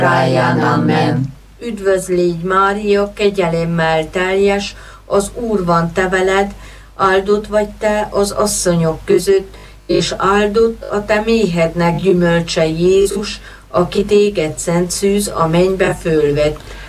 ráján. Amen. Üdvözl légy, Mária, kegyelemmel teljes, az Úr van te veled, áldott vagy te az asszonyok között, és áldott a te méhednek gyümölcse Jézus, aki téged szent szűz a mennybe fölvett.